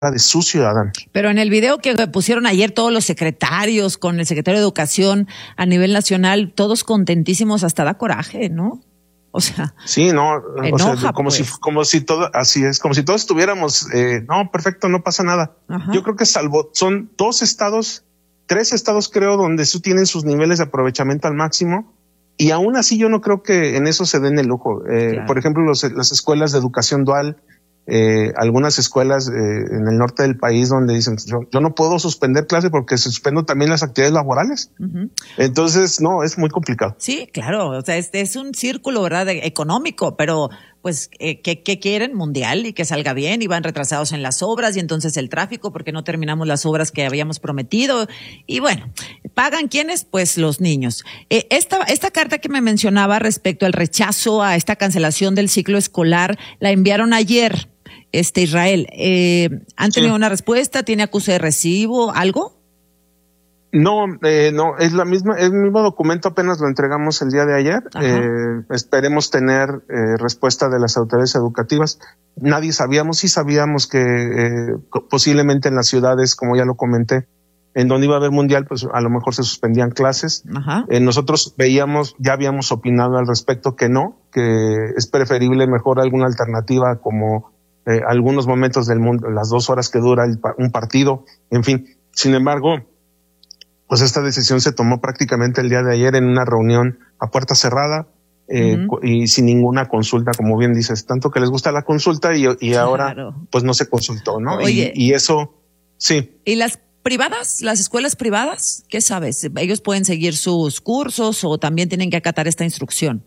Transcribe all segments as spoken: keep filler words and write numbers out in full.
de sus ciudadanos. Pero en el video que pusieron ayer todos los secretarios con el secretario de Educación a nivel nacional, todos contentísimos, hasta da coraje, ¿no? O sea, sí, no, enoja, o sea, como pues. si, como si todo, así es, como si todos estuviéramos, eh, no, perfecto, no pasa nada. Ajá. Yo creo que salvo, son dos estados, tres estados creo, donde sí tienen sus niveles de aprovechamiento al máximo, y aún así yo no creo que en eso se den el lujo. Eh, claro. Por ejemplo, los, las escuelas de educación dual, eh, algunas escuelas eh, en el norte del país donde dicen, yo, yo no puedo suspender clase porque suspendo también las actividades laborales. Uh-huh. Entonces, no, es muy complicado. Sí, claro, o sea, es, es un círculo, ¿verdad?, de, económico, pero pues, eh, ¿qué, qué quieren? Mundial, y que salga bien, y van retrasados en las obras, y entonces el tráfico, porque no terminamos las obras que habíamos prometido, y bueno, ¿pagan quiénes? Pues los niños. Eh, esta, esta carta que me mencionaba respecto al rechazo a esta cancelación del ciclo escolar, la enviaron ayer. Este Israel, eh, ¿han tenido sí. una respuesta? ¿Tiene acuse de recibo? ¿Algo? No, eh, no, es la misma, es el mismo documento, apenas lo entregamos el día de ayer. Eh, esperemos tener eh, respuesta de las autoridades educativas. Nadie sabíamos, sí sabíamos que eh, posiblemente en las ciudades, como ya lo comenté, en donde iba a haber mundial, pues a lo mejor se suspendían clases. Eh, nosotros veíamos, ya habíamos opinado al respecto que no, que es preferible mejor alguna alternativa como Eh, algunos momentos del mundo, las dos horas que dura el, un partido, en fin. Sin embargo, pues esta decisión se tomó prácticamente el día de ayer en una reunión a puerta cerrada eh, uh-huh. y sin ninguna consulta, como bien dices, tanto que les gusta la consulta y, y claro. ahora pues no se consultó, ¿no? Oye, y, y eso, sí. ¿Y las privadas, las escuelas privadas? ¿Qué sabes? ¿Ellos pueden seguir sus cursos o también tienen que acatar esta instrucción?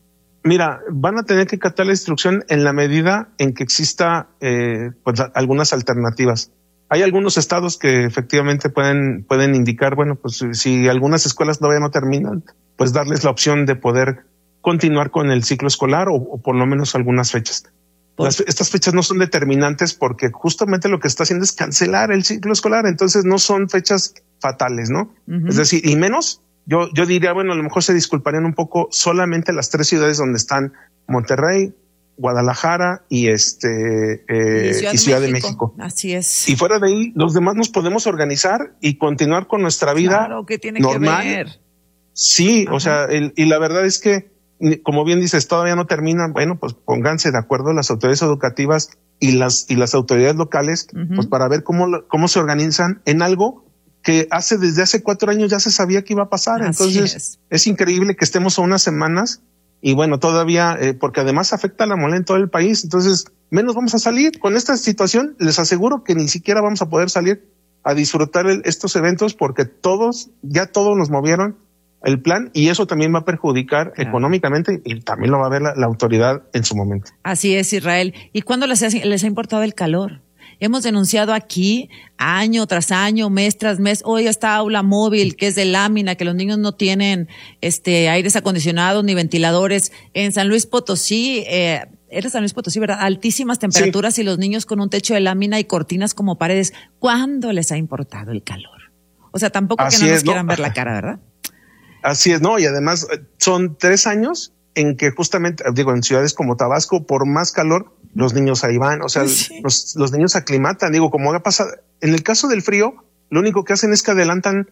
Mira, van a tener que acatar la instrucción en la medida en que exista eh, pues algunas alternativas. Hay algunos estados que efectivamente pueden pueden indicar, bueno, pues si algunas escuelas todavía no terminan, pues darles la opción de poder continuar con el ciclo escolar o, o por lo menos algunas fechas. Las, estas fechas no son determinantes porque justamente lo que está haciendo es cancelar el ciclo escolar, entonces no son fechas fatales, ¿no? Uh-huh. Es decir, y menos Yo, yo diría, bueno, a lo mejor se disculparían un poco solamente las tres ciudades donde están Monterrey, Guadalajara y este eh, y Ciudad, y Ciudad de, México. de México. Así es. Y fuera de ahí, los demás nos podemos organizar y continuar con nuestra vida claro, ¿qué tiene normal. Que ver? Sí, Ajá. o sea, el, y la verdad es que, como bien dices, todavía no terminan. Bueno, pues pónganse de acuerdo las autoridades educativas y las y las autoridades locales, uh-huh. pues para ver cómo cómo se organizan en algo que hace desde hace cuatro años ya se sabía que iba a pasar. Así Entonces es. es increíble que estemos a unas semanas y bueno, todavía, eh, porque además afecta la moneda en todo el país, entonces menos vamos a salir. Con esta situación les aseguro que ni siquiera vamos a poder salir a disfrutar el, estos eventos porque todos, ya todos nos movieron el plan y eso también va a perjudicar claro. económicamente y también lo va a ver la, la autoridad en su momento. Así es, Israel. ¿Y cuándo les ha, les ha importado el calor? Hemos denunciado aquí año tras año, mes tras mes. Hoy esta aula móvil que es de lámina, que los niños no tienen este aires acondicionados ni ventiladores. En San Luis Potosí, eh, era San Luis Potosí, ¿verdad? Altísimas temperaturas sí. y los niños con un techo de lámina y cortinas como paredes. ¿Cuándo les ha importado el calor? O sea, tampoco Así que no es, nos quieran ¿no? ver la cara, ¿verdad? Así es, ¿no? Y además son tres años en que justamente, digo, en ciudades como Tabasco, por más calor, los niños ahí van, o sea, sí. los, los niños se aclimatan, digo, como ha pasado, en el caso del frío, lo único que hacen es que adelantan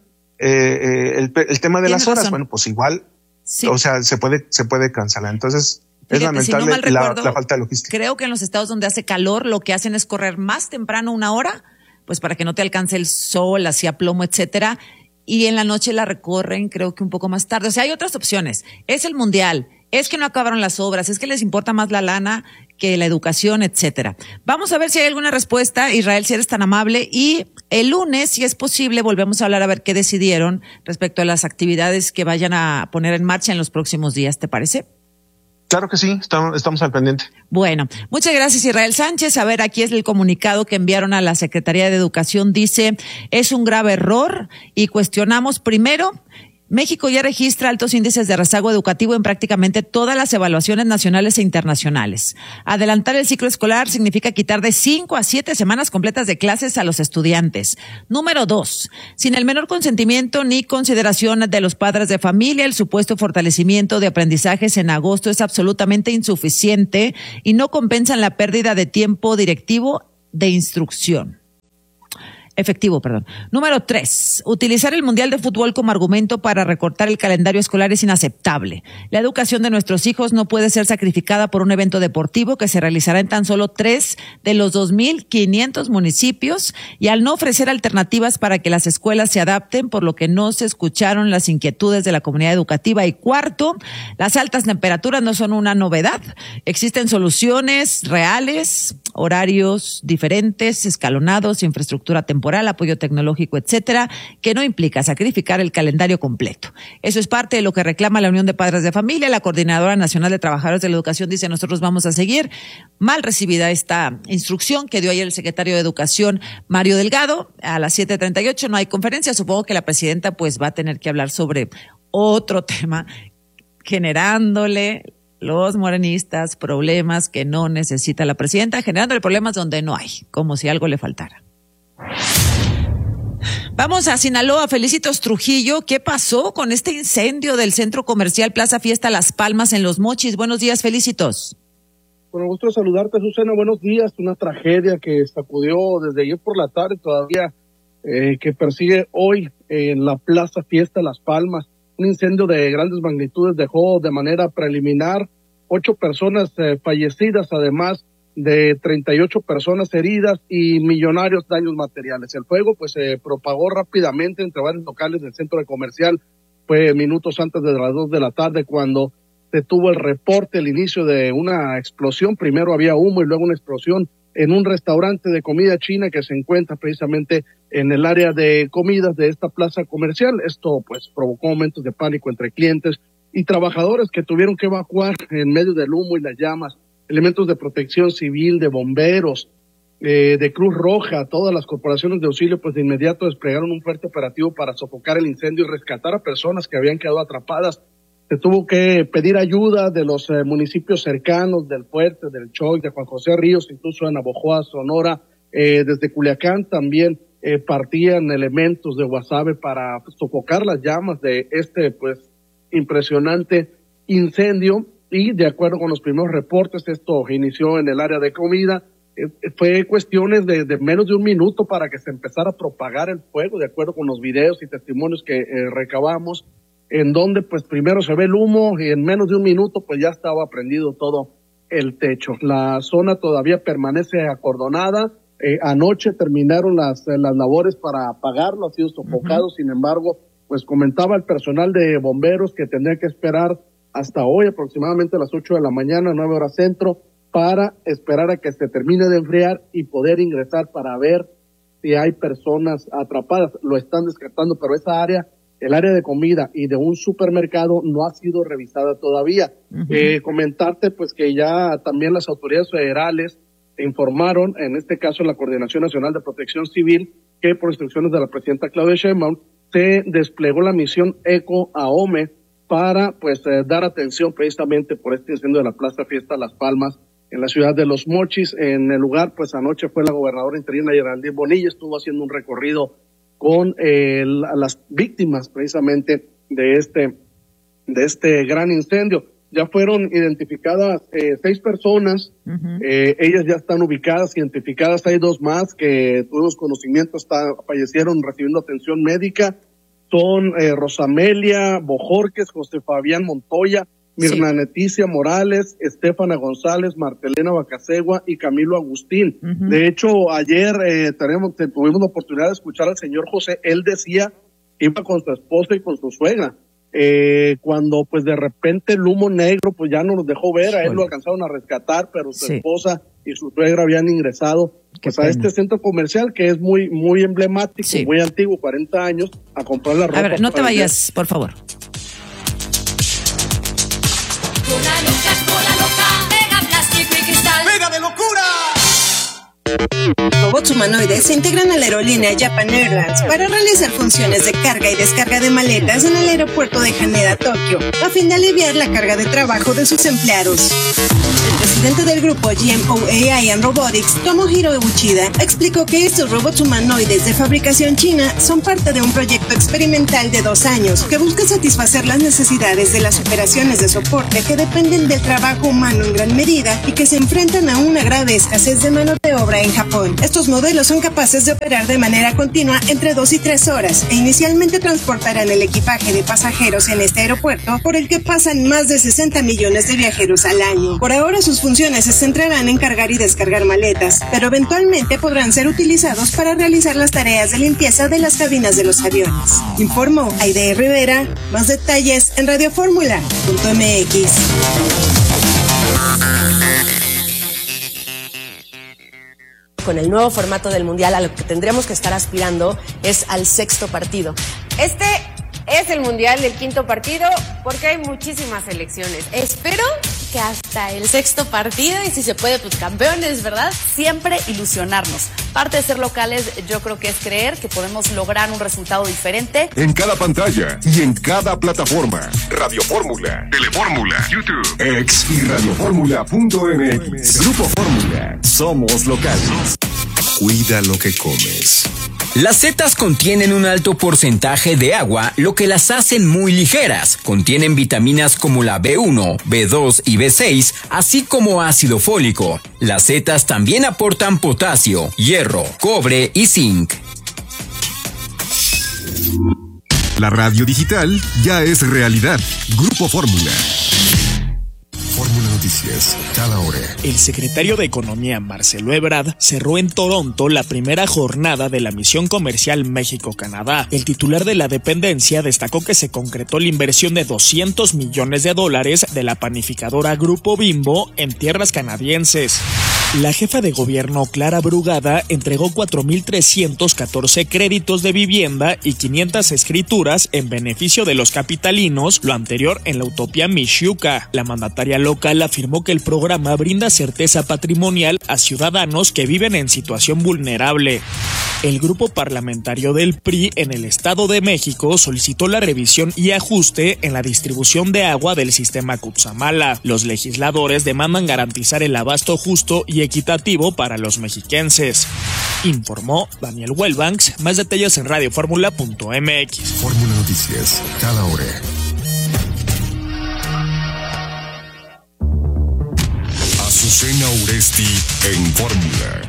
eh, el, el tema de las horas, razón. Bueno, pues igual, sí. o sea, se puede, se puede cancelar, entonces Fíjate, es lamentable si no recuerdo, la, la falta de logística. Creo que en los estados donde hace calor, lo que hacen es correr más temprano una hora, pues para que no te alcance el sol, así a plomo, etcétera, y en la noche la recorren, creo que un poco más tarde, o sea, hay otras opciones, es el mundial, es que no acabaron las obras, es que les importa más la lana que la educación, etcétera. Vamos a ver si hay alguna respuesta, Israel, si eres tan amable, y el lunes, si es posible, volvemos a hablar a ver qué decidieron respecto a las actividades que vayan a poner en marcha en los próximos días, ¿te parece? Claro que sí, estamos, estamos al pendiente. Bueno, muchas gracias, Israel Sánchez. A ver, aquí es el comunicado que enviaron a la Secretaría de Educación. Dice, es un grave error y cuestionamos primero... México ya registra altos índices de rezago educativo en prácticamente todas las evaluaciones nacionales e internacionales. Adelantar el ciclo escolar significa quitar de cinco a siete semanas completas de clases a los estudiantes. Número dos, sin el menor consentimiento ni consideración de los padres de familia, el supuesto fortalecimiento de aprendizajes en agosto es absolutamente insuficiente y no compensan la pérdida de tiempo directivo de instrucción. efectivo, perdón. Número tres, utilizar el Mundial de Fútbol como argumento para recortar el calendario escolar es inaceptable. La educación de nuestros hijos no puede ser sacrificada por un evento deportivo que se realizará en tan solo tres de los dos mil quinientos municipios y al no ofrecer alternativas para que las escuelas se adapten, por lo que no se escucharon las inquietudes de la comunidad educativa. Y cuarto, las altas temperaturas no son una novedad. Existen soluciones reales, horarios diferentes, escalonados, infraestructura temporal, apoyo tecnológico, etcétera, que no implica sacrificar el calendario completo. Eso es parte de lo que reclama la Unión de Padres de Familia. La Coordinadora Nacional de Trabajadores de la Educación dice: nosotros vamos a seguir. Mal recibida esta instrucción que dio ayer el secretario de Educación, Mario Delgado. A las siete treinta y ocho no hay conferencia. Supongo que la presidenta pues va a tener que hablar sobre otro tema, generándole los morenistas problemas que no necesita la presidenta, generándole problemas donde no hay, como si algo le faltara. Vamos a Sinaloa. Felicitos Trujillo. ¿Qué pasó con este incendio del centro comercial Plaza Fiesta Las Palmas en Los Mochis? Buenos días, Felicitos. Con el gusto de saludarte, Susana. Buenos días. Una tragedia que sacudió desde ayer por la tarde todavía, eh, que persigue hoy en la Plaza Fiesta Las Palmas. Un incendio de grandes magnitudes dejó de manera preliminar ocho personas eh, fallecidas, además de treinta y ocho personas heridas y millonarios daños materiales. El fuego pues se eh, propagó rápidamente entre varios locales del centro comercial. Fue minutos antes de las dos de la tarde cuando se tuvo el reporte, el inicio de una explosión. Primero había humo y luego una explosión en un restaurante de comida china que se encuentra precisamente en el área de comidas de esta plaza comercial. Esto pues provocó momentos de pánico entre clientes y trabajadores que tuvieron que evacuar en medio del humo y las llamas. Elementos de protección civil, de bomberos, eh, de Cruz Roja, todas las corporaciones de auxilio pues de inmediato desplegaron un fuerte operativo para sofocar el incendio y rescatar a personas que habían quedado atrapadas. Se tuvo que pedir ayuda de los eh, municipios cercanos, del Fuerte, del Choy, de Juan José Ríos, incluso en Navojoa, Sonora, eh, desde Culiacán también eh, partían elementos de Guasave para sofocar las llamas de este pues impresionante incendio. Y de acuerdo con los primeros reportes, esto inició en el área de comida. Eh, fue cuestiones de, de menos de un minuto para que se empezara a propagar el fuego, de acuerdo con los videos y testimonios que eh, recabamos, en donde pues primero se ve el humo y en menos de un minuto pues ya estaba prendido todo el techo. La zona todavía permanece acordonada. Eh, anoche terminaron las, las labores para apagarlo, ha sido sofocado. Uh-huh. Sin embargo, pues comentaba el personal de bomberos que tendría que esperar hasta hoy aproximadamente a las ocho de la mañana, nueve horas centro, para esperar a que se termine de enfriar y poder ingresar para ver si hay personas atrapadas. Lo están descartando, pero esa área, el área de comida y de un supermercado no ha sido revisada todavía. Uh-huh. Eh, comentarte pues que ya también las autoridades federales informaron, en este caso la Coordinación Nacional de Protección Civil, que por instrucciones de la presidenta Claudia Sheinbaum se desplegó la misión ECO AOME para pues eh, dar atención precisamente por este incendio de la Plaza Fiesta Las Palmas en la ciudad de Los Mochis. En el lugar pues anoche fue la gobernadora interina Geraldine Bonilla, estuvo haciendo un recorrido con eh, la, las víctimas precisamente de este de este gran incendio. Ya fueron identificadas eh, seis personas, uh-huh. eh, ellas ya están ubicadas, identificadas. Hay dos más que tuvimos conocimiento, está, fallecieron recibiendo atención médica. Son eh, Rosamelia Bojorques, José Fabián Montoya, Mirna sí. Leticia Morales, Estefana González, Martelena Bacasegua y Camilo Agustín. Uh-huh. De hecho, ayer eh, tenemos, tuvimos la oportunidad de escuchar al señor José. Él decía que iba con su esposa y con su suegra. Eh, cuando pues de repente el humo negro pues ya no los dejó ver, a él lo alcanzaron a rescatar, pero su sí. esposa y su suegra habían ingresado pues a este centro comercial que es muy muy emblemático, sí. muy antiguo, cuarenta años, a comprar la ropa. A ver, no te vayas, por favor. Cola loca, cola loca, pega plástico y cristal, pega de locura. Robots humanoides se integran a la aerolínea Japan Airlines para realizar funciones de carga y descarga de maletas en el aeropuerto de Haneda, Tokio, a fin de aliviar la carga de trabajo de sus empleados. presidente del grupo G M O A I and Robotics, Tomohiro Uchida, explicó que estos robots humanoides de fabricación china son parte de un proyecto experimental de dos años que busca satisfacer las necesidades de las operaciones de soporte que dependen del trabajo humano en gran medida y que se enfrentan a una grave escasez de mano de obra en Japón. Estos modelos son capaces de operar de manera continua entre dos y tres horas e inicialmente transportarán el equipaje de pasajeros en este aeropuerto por el que pasan más de sesenta millones de viajeros al año. Por ahora sus funciones se centrarán en cargar y descargar maletas, pero eventualmente podrán ser utilizados para realizar las tareas de limpieza de las cabinas de los aviones. Informó Aide Rivera. Más detalles en radioformula punto m x. Con el nuevo formato del Mundial, a lo que tendremos que estar aspirando es al sexto partido. Este es el Mundial del quinto partido porque hay muchísimas selecciones. Espero que hasta el sexto partido, y si se puede, pues campeones, ¿verdad? Siempre ilusionarnos. Parte de ser locales, yo creo que es creer que podemos lograr un resultado diferente. En cada pantalla y en cada plataforma. Radio Fórmula, Telefórmula, YouTube, X y radioformula punto m x. Grupo Fórmula. Somos locales. Cuida lo que comes. Las setas contienen un alto porcentaje de agua, lo que las hacen muy ligeras. Contienen vitaminas como la B uno, B dos y B seis, así como ácido fólico. Las setas también aportan potasio, hierro, cobre y zinc. La radio digital ya es realidad. Grupo Fórmula. Fórmula Noticias, cada hora. El secretario de Economía, Marcelo Ebrard, cerró en Toronto la primera jornada de la misión comercial México-Canadá. El titular de la dependencia destacó que se concretó la inversión de doscientos millones de dólares de la panificadora Grupo Bimbo en tierras canadienses. La jefa de gobierno, Clara Brugada, entregó cuatro mil trescientos catorce créditos de vivienda y quinientas escrituras en beneficio de los capitalinos, lo anterior en la utopía Mixhuca. La mandataria local afirmó que el programa brinda certeza patrimonial a ciudadanos que viven en situación vulnerable. El grupo parlamentario del P R I en el Estado de México solicitó la revisión y ajuste en la distribución de agua del sistema Cutzamala. Los legisladores demandan garantizar el abasto justo y equitativo para los mexiquenses. Informó Daniel Wellbanks. Más detalles en radioformula punto m x. Fórmula Noticias, cada hora. Azucena Uresti en Fórmula.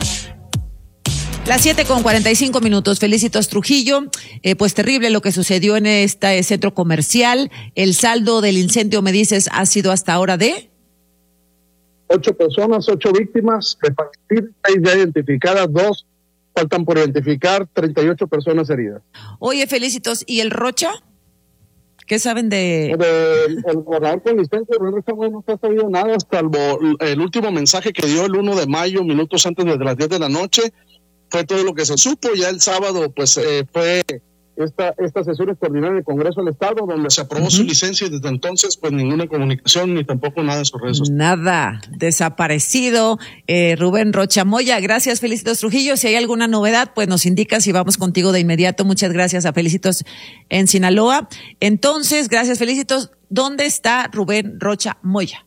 Las siete con cuarenta y cinco minutos. Felicitos Trujillo. Eh, pues terrible lo que sucedió en este centro comercial. El saldo del incendio, me dices, ha sido hasta ahora de... Ocho personas, ocho víctimas, de fallecidas, seis ya identificadas, dos faltan por identificar, treinta y ocho personas heridas. Oye, Felicitos, ¿y el Rocha? ¿Qué saben de...? de el gobernador con licencia, no se ha sabido nada, salvo el último mensaje que dio el uno de mayo, minutos antes de las diez de la noche, fue todo lo que se supo. Ya el sábado, pues, eh, fue esta, esta sesión extraordinaria del Congreso del Estado, donde se aprobó uh-huh. su licencia, y desde entonces, pues, ninguna comunicación, ni tampoco nada de sus redes sociales. Nada, desaparecido. Eh, Rubén Rocha Moya, gracias, Felicitos Trujillo. Si hay alguna novedad, pues nos indicas y vamos contigo de inmediato. Muchas gracias a Felicitos en Sinaloa. Entonces, gracias, Felicitos. ¿Dónde está Rubén Rocha Moya?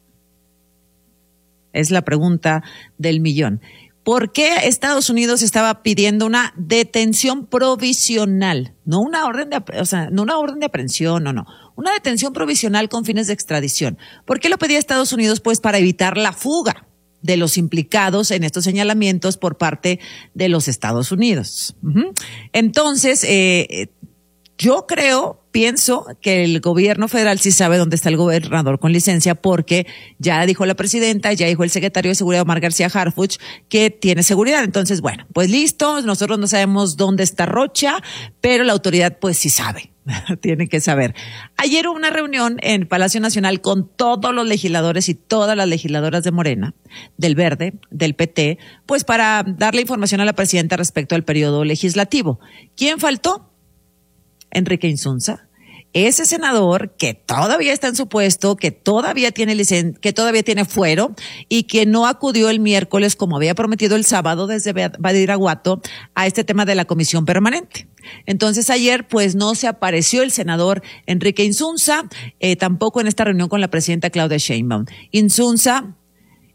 Es la pregunta del millón. ¿Por qué Estados Unidos estaba pidiendo una detención provisional? No una orden de, o sea, no una orden de aprehensión, no, no. Una detención provisional con fines de extradición. ¿Por qué lo pedía Estados Unidos? Pues para evitar la fuga de los implicados en estos señalamientos por parte de los Estados Unidos. Uh-huh. Entonces, eh, yo creo, pienso que el gobierno federal sí sabe dónde está el gobernador con licencia, porque ya dijo la presidenta, ya dijo el secretario de Seguridad, Omar García Harfuch, que tiene seguridad. Entonces, bueno, pues listo, nosotros no sabemos dónde está Rocha, pero la autoridad pues sí sabe, tiene que saber. Ayer hubo una reunión en Palacio Nacional con todos los legisladores y todas las legisladoras de Morena, del Verde, del P T, pues para darle información a la presidenta respecto al periodo legislativo. ¿Quién faltó? Enrique Insunza, ese senador que todavía está en su puesto, que todavía tiene licen- que todavía tiene fuero y que no acudió el miércoles como había prometido el sábado desde Badiraguato a este tema de la comisión permanente. Entonces ayer pues no se apareció el senador Enrique Insunza, eh, tampoco en esta reunión con la presidenta Claudia Sheinbaum. Insunza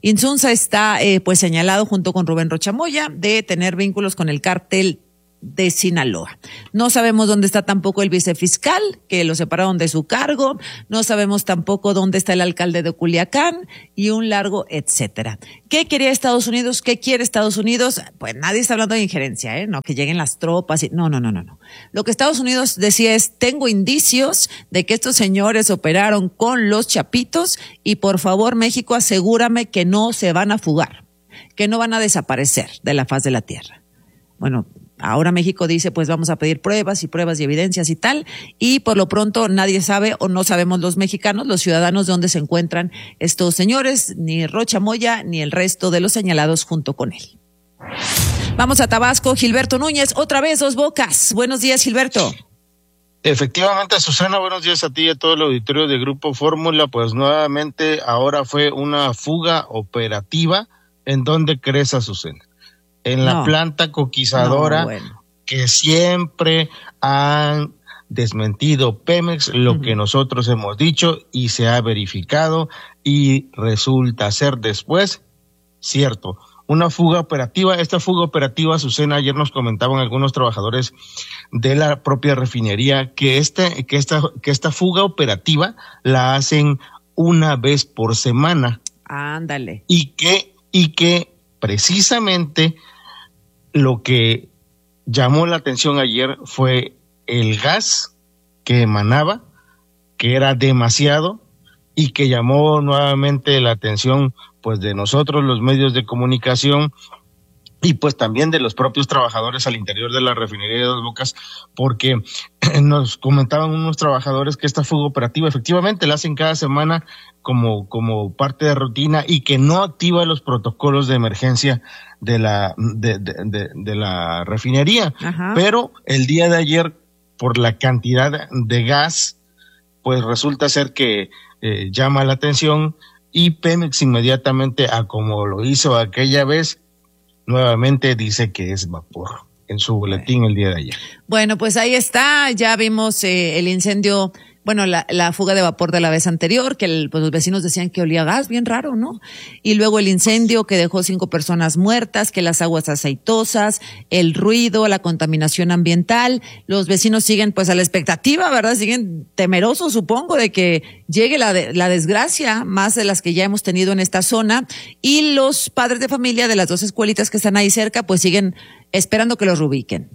Insunza está eh, pues señalado junto con Rubén Rocha Moya de tener vínculos con el cártel de Sinaloa. No sabemos dónde está tampoco el vicefiscal, que lo separaron de su cargo. No sabemos tampoco dónde está el alcalde de Culiacán y un largo etcétera. ¿Qué quería Estados Unidos? ¿Qué quiere Estados Unidos? Pues nadie está hablando de injerencia, ¿eh? No, que lleguen las tropas y no, no, no, no, no. Lo que Estados Unidos decía es, tengo indicios de que estos señores operaron con los chapitos y por favor, México, asegúrame que no se van a fugar, que no van a desaparecer de la faz de la tierra. Bueno, ahora México dice, pues vamos a pedir pruebas y pruebas y evidencias y tal, y por lo pronto nadie sabe o no sabemos los mexicanos, los ciudadanos, dónde se encuentran estos señores, ni Rocha Moya, ni el resto de los señalados junto con él. Vamos a Tabasco, Gilberto Núñez, otra vez Dos Bocas. Buenos días, Gilberto. Efectivamente, Susana, buenos días a ti y a todo el auditorio de Grupo Fórmula. Pues nuevamente ahora fue una fuga operativa. ¿En dónde crees, Azucena? En la no, planta coquizadora, no, bueno. que siempre han desmentido Pemex, lo uh-huh. que nosotros hemos dicho y se ha verificado y resulta ser después cierto. Una fuga operativa, esta fuga operativa, Azucena, ayer nos comentaban algunos trabajadores de la propia refinería que este, que esta, que esta fuga operativa la hacen una vez por semana. Ándale. Y que, y que precisamente lo que llamó la atención ayer fue el gas que emanaba, que era demasiado y que llamó nuevamente la atención pues de nosotros los medios de comunicación y pues también de los propios trabajadores al interior de la refinería de Dos Bocas, porque nos comentaban unos trabajadores que esta fuga operativa efectivamente la hacen cada semana como, como parte de rutina y que no activa los protocolos de emergencia de la, de, de, de, de la refinería. Ajá. Pero el día de ayer, por la cantidad de gas, pues resulta ser que eh, llama la atención y Pemex inmediatamente, a como lo hizo aquella vez, nuevamente dice que es vapor en su boletín el día de ayer. Bueno, pues ahí está, ya vimos eh, el incendio, bueno, la, la fuga de vapor de la vez anterior, que el, pues los vecinos decían que olía a gas, bien raro, ¿no? Y luego el incendio que dejó cinco personas muertas, que las aguas aceitosas, el ruido, la contaminación ambiental. Los vecinos siguen pues a la expectativa, ¿verdad? Siguen temerosos, supongo, de que llegue la, de, la desgracia, más de las que ya hemos tenido en esta zona. Y los padres de familia de las dos escuelitas que están ahí cerca, pues siguen esperando que los reubiquen.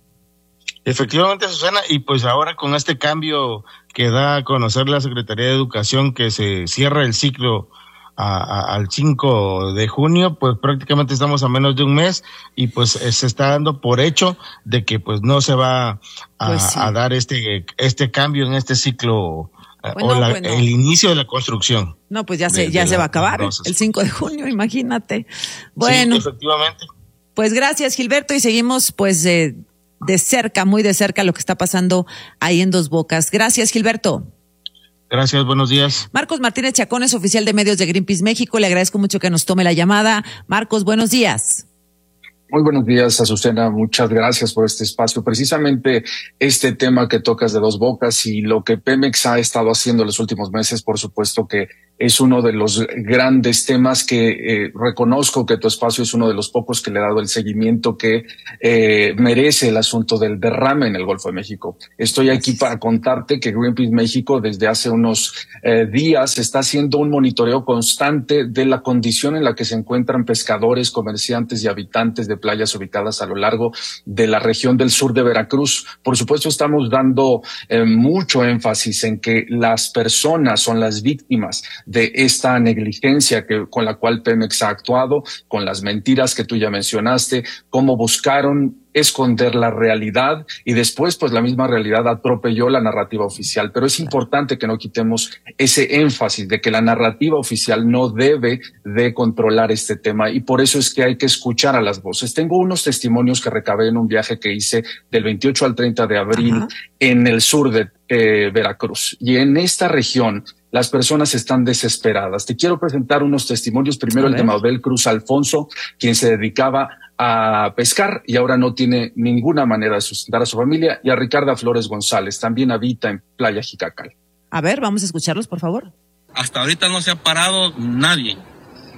Efectivamente, Susana, y pues ahora con este cambio que da a conocer la Secretaría de Educación, que se cierra el ciclo a, a, al cinco de junio, pues prácticamente estamos a menos de un mes y pues se está dando por hecho de que pues no se va a, pues sí. a dar este este cambio en este ciclo bueno, o la, bueno. el inicio de la construcción. No, pues ya se de, ya de se la, va a acabar el cinco de junio, imagínate. Bueno, sí, efectivamente. Pues gracias, Gilberto, y seguimos pues eh, de cerca, muy de cerca lo que está pasando ahí en Dos Bocas. Gracias, Gilberto. Gracias, buenos días. Marcos Martínez Chacón es oficial de medios de Greenpeace México. Le agradezco mucho que nos tome la llamada. Marcos, buenos días. Muy buenos días, Azucena. Muchas gracias por este espacio. Precisamente este tema que tocas de Dos Bocas y lo que Pemex ha estado haciendo en los últimos meses, por supuesto que es uno de los grandes temas que eh, reconozco que tu espacio es uno de los pocos que le ha dado el seguimiento que eh, merece el asunto del derrame en el Golfo de México. Estoy aquí para contarte que Greenpeace México desde hace unos eh, días está haciendo un monitoreo constante de la condición en la que se encuentran pescadores, comerciantes y habitantes de playas ubicadas a lo largo de la región del sur de Veracruz. Por supuesto, estamos dando eh, mucho énfasis en que las personas son las víctimas de esta negligencia que, con la cual Pemex ha actuado, con las mentiras que tú ya mencionaste, cómo buscaron esconder la realidad y después pues la misma realidad atropelló la narrativa oficial. Pero es importante que no quitemos ese énfasis de que la narrativa oficial no debe de controlar este tema y por eso es que hay que escuchar a las voces. Tengo unos testimonios que recabé en un viaje que hice del veintiocho al treinta de abril Ajá. en el sur de eh, Veracruz y en esta región las personas están desesperadas. Te quiero presentar unos testimonios. Primero el de Mabel Cruz Alfonso, quien se dedicaba a pescar y ahora no tiene ninguna manera de sustentar a su familia, y a Ricarda Flores González, también habita en Playa Jicacal. A ver, vamos a escucharlos, por favor. Hasta ahorita no se ha parado nadie.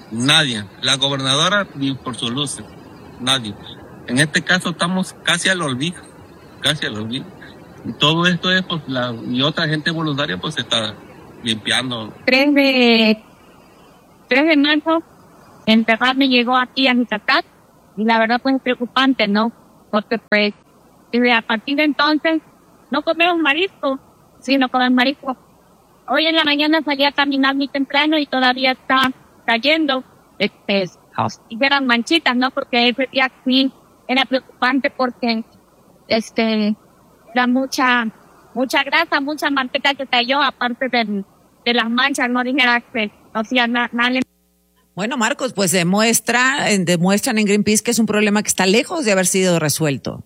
Nadie. La gobernadora ni por sus luces. Nadie. En este caso estamos casi al olvido. Casi al olvido. Y todo esto es, pues, la, y otra gente voluntaria, pues, se está limpiando. tres de marzo, el derrame llegó aquí a Michoacán, y la verdad, pues, es preocupante, ¿no? Porque, pues, desde a partir de entonces, no comemos marisco, sino comemos marisco. Hoy en la mañana salí a caminar muy temprano y todavía está cayendo, este, y eran manchitas, ¿no? Porque ese día sí era preocupante porque, este, era mucha, mucha grasa, mucha manteca que cayó, aparte de, de las manchas, no dijera que no hacía nada. Bueno, Marcos, pues demuestra, demuestran en Greenpeace que es un problema que está lejos de haber sido resuelto.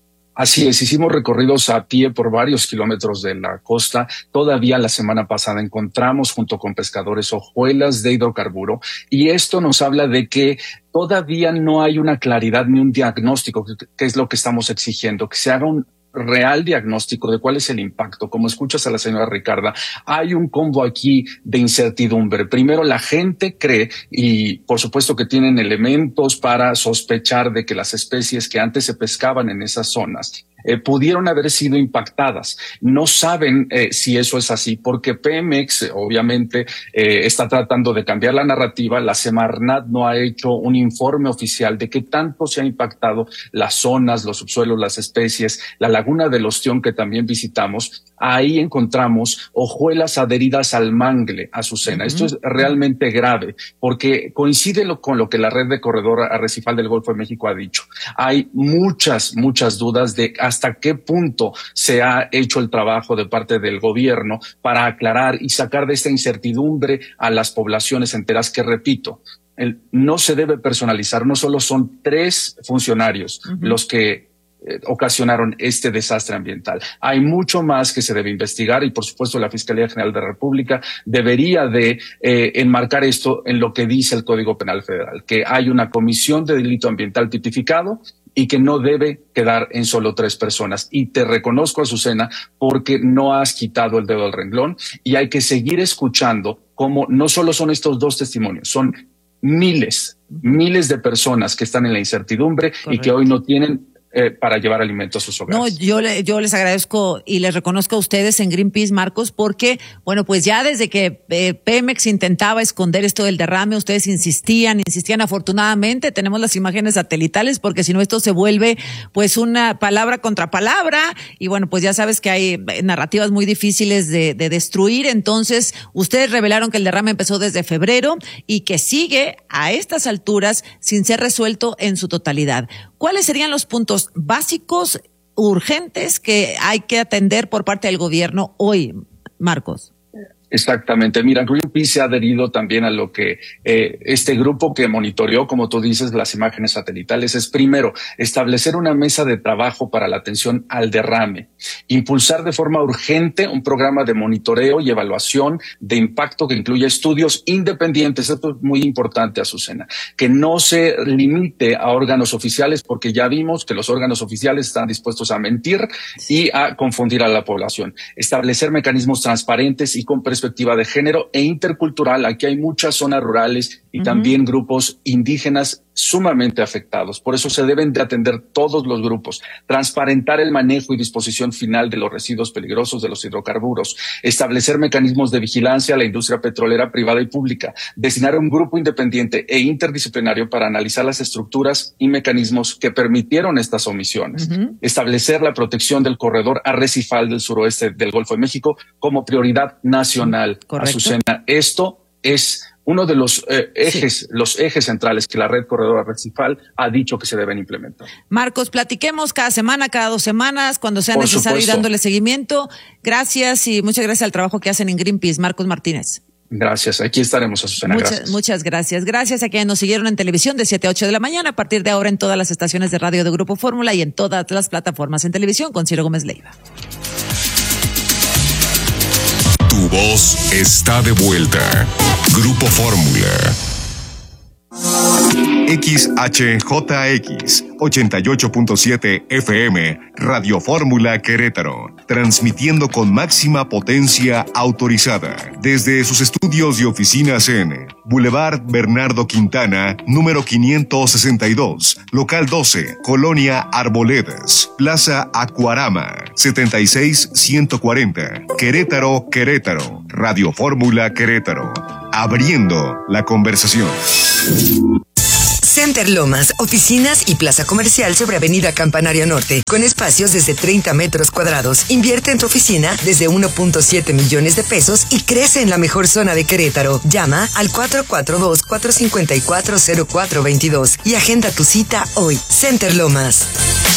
Así es, hicimos recorridos a pie por varios kilómetros de la costa. Todavía la semana pasada encontramos junto con pescadores hojuelas de hidrocarburo y esto nos habla de que todavía no hay una claridad ni un diagnóstico, que es lo que estamos exigiendo, que se haga un real diagnóstico de cuál es el impacto. Como escuchas a la señora Ricarda, hay un combo aquí de incertidumbre. Primero, la gente cree, y por supuesto que tienen elementos para sospechar de que las especies que antes se pescaban en esas zonas Eh, pudieron haber sido impactadas. No saben eh, si eso es así, porque Pemex obviamente eh, está tratando de cambiar la narrativa. La Semarnat no ha hecho un informe oficial de qué tanto se ha impactado las zonas, los subsuelos, las especies. La laguna del Ostión, que también visitamos, ahí encontramos hojuelas adheridas al mangle, Azucena. Uh-huh. Esto es realmente grave, porque coincide lo, con lo que la red de corredor arrecifal del Golfo de México ha dicho. Hay muchas, muchas dudas de hasta qué punto se ha hecho el trabajo de parte del gobierno para aclarar y sacar de esta incertidumbre a las poblaciones enteras que, repito, el, no se debe personalizar. No solo son tres funcionarios uh-huh. los que eh, ocasionaron este desastre ambiental. Hay mucho más que se debe investigar y, por supuesto, la Fiscalía General de la República debería de eh, enmarcar esto en lo que dice el Código Penal Federal, que hay una comisión de delito ambiental tipificado y que no debe quedar en solo tres personas. Y te reconozco, Azucena, porque no has quitado el dedo del renglón y hay que seguir escuchando cómo no solo son estos dos testimonios, son miles, miles de personas que están en la incertidumbre. Correcto. Y que hoy no tienen Eh, para llevar alimentos a sus hogares. No, yo, le, yo les agradezco y les reconozco a ustedes en Greenpeace, Marcos, porque, bueno, pues ya desde que eh, Pemex intentaba esconder esto del derrame, ustedes insistían, insistían. Afortunadamente tenemos las imágenes satelitales, porque si no esto se vuelve pues una palabra contra palabra y, bueno, pues ya sabes que hay narrativas muy difíciles de, de destruir. Entonces, ustedes revelaron que el derrame empezó desde febrero y que sigue a estas alturas sin ser resuelto en su totalidad. ¿Cuáles serían los puntos básicos, urgentes, que hay que atender por parte del gobierno hoy, Marcos? Exactamente. Mira, Greenpeace se ha adherido también a lo que eh, este grupo que monitoreó, como tú dices, las imágenes satelitales. Es primero establecer una mesa de trabajo para la atención al derrame, impulsar de forma urgente un programa de monitoreo y evaluación de impacto que incluya estudios independientes. Esto es muy importante, Azucena, que no se limite a órganos oficiales, porque ya vimos que los órganos oficiales están dispuestos a mentir y a confundir a la población. Establecer mecanismos transparentes y con perspectiva de género e intercultural. Aquí hay muchas zonas rurales y uh-huh. también grupos indígenas sumamente afectados. Por eso se deben de atender todos los grupos. Transparentar el manejo y disposición final de los residuos peligrosos de los hidrocarburos. Establecer mecanismos de vigilancia a la industria petrolera privada y pública. Designar un grupo independiente e interdisciplinario para analizar las estructuras y mecanismos que permitieron estas omisiones. Uh-huh. Establecer la protección del corredor arrecifal del suroeste del Golfo de México como prioridad nacional. Correcto. Azucena, esto es uno de los eh, ejes, sí. los ejes centrales que la red corredor arrecifal ha dicho que se deben implementar. Marcos, platiquemos cada semana, cada dos semanas, cuando sea Por necesario, supuesto. y dándole seguimiento. Gracias y muchas gracias al trabajo que hacen en Greenpeace. Marcos Martínez. Gracias, aquí estaremos, Azucena. Muchas, gracias. muchas gracias. Gracias a quienes nos siguieron en televisión de siete a ocho de la mañana, a partir de ahora en todas las estaciones de radio de Grupo Fórmula y en todas las plataformas en televisión con Ciro Gómez Leiva. Tu voz está de vuelta. Grupo Fórmula. X H J X ochenta y ocho punto siete F M, Radio Fórmula Querétaro, transmitiendo con máxima potencia autorizada desde sus estudios y oficinas en Boulevard Bernardo Quintana, número quinientos sesenta y dos, local doce, Colonia Arboledas, Plaza Acuarama, setenta y seis ciento cuarenta, Querétaro, Querétaro, Radio Fórmula Querétaro, abriendo la conversación. Center Lomas, oficinas y plaza comercial sobre Avenida Campanario Norte, con espacios desde treinta metros cuadrados. Invierte en tu oficina desde uno punto siete millones de pesos y crece en la mejor zona de Querétaro. Llama al cuatro cuatro dos, cuatro cinco cuatro, cero cuatro dos dos y agenda tu cita hoy. Center Lomas.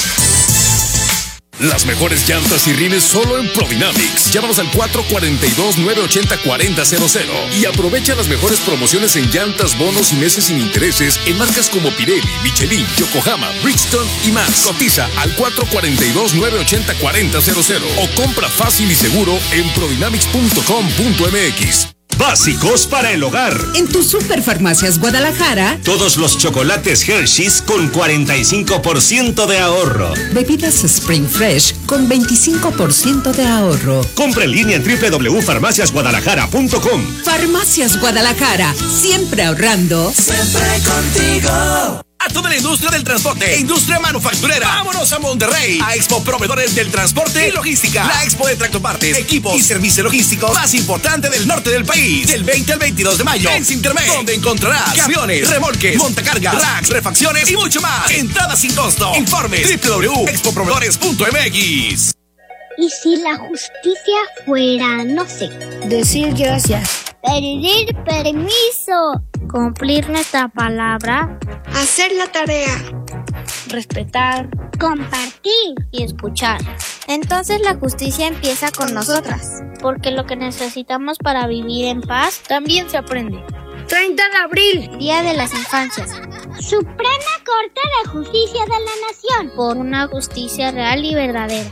Las mejores llantas y rines solo en Prodynamics. Llámanos al cuatro cuatro dos, nueve ocho cero, cuatro cero cero y aprovecha las mejores promociones en llantas, bonos y meses sin intereses en marcas como Pirelli, Michelin, Yokohama, Bridgestone y más. Cotiza al cuatro cuatro dos, nueve ocho cero, cuatro cero cero o compra fácil y seguro en prodynamics punto com punto m x. Básicos para el hogar. En tu Superfarmacias Guadalajara, todos los chocolates Hershey's con cuarenta y cinco por ciento de ahorro. Bebidas Spring Fresh con veinticinco por ciento de ahorro. Compra en línea en doble u doble u doble u punto farmacias guadalajara punto com. Farmacias Guadalajara, siempre ahorrando. Siempre contigo. A toda la industria del transporte e industria manufacturera. Vámonos a Monterrey, a Expo Proveedores del Transporte y Logística. La expo de tractopartes, equipos y servicios logísticos más importante del norte del país. Del veinte al veintidós de mayo en Sintermed, donde encontrarás camiones, remolques, montacargas, racks, refacciones y mucho más. Entrada sin costo. Informes doble u doble u doble u punto expo proveedores punto m x. ¿Y si la justicia fuera, no sé, decir gracias, pedir permiso, cumplir nuestra palabra, hacer la tarea, respetar, compartir y escuchar? Entonces la justicia empieza con nosotras, porque lo que necesitamos para vivir en paz también se aprende. treinta de abril, Día de las Infancias. Suprema Corte de Justicia de la Nación, por una justicia real y verdadera.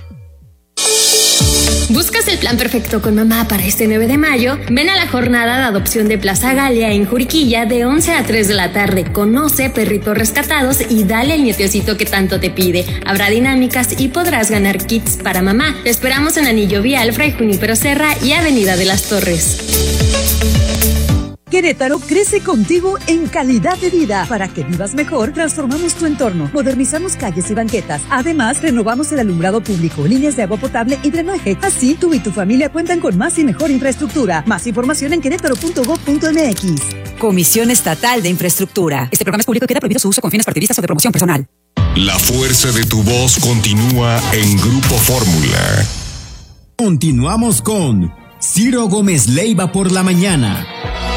¿Buscas el plan perfecto con mamá para este nueve de mayo? Ven a la jornada de adopción de Plaza Galia en Juriquilla de once a tres de la tarde. Conoce perritos rescatados y dale el nietecito que tanto te pide. Habrá dinámicas y podrás ganar kits para mamá. Te esperamos en Anillo Vial, Fray Junípero Serra y Avenida de las Torres. Querétaro crece contigo en calidad de vida. Para que vivas mejor, transformamos tu entorno, modernizamos calles y banquetas. Además, renovamos el alumbrado público, líneas de agua potable y drenaje. Así, tú y tu familia cuentan con más y mejor infraestructura. Más información en querétaro punto gob punto m x. Comisión Estatal de Infraestructura. Este programa es público y queda prohibido su uso con fines partidistas o de promoción personal. La fuerza de tu voz continúa en Grupo Fórmula. Continuamos con Ciro Gómez Leiva por la mañana.